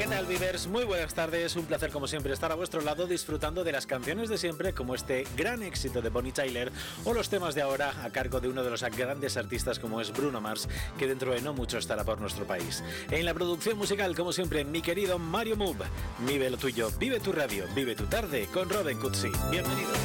¿Qué tal, Vivers? Muy buenas tardes, un placer como siempre estar a vuestro lado disfrutando de las canciones de siempre como este gran éxito de Bonnie Tyler o los temas de ahora a cargo de uno de los grandes artistas como es Bruno Mars, que dentro de no mucho estará por nuestro país. En la producción musical, como siempre, mi querido Mario Move. Vive lo tuyo, vive tu radio, vive tu tarde con Robin Cutsi. Bienvenido.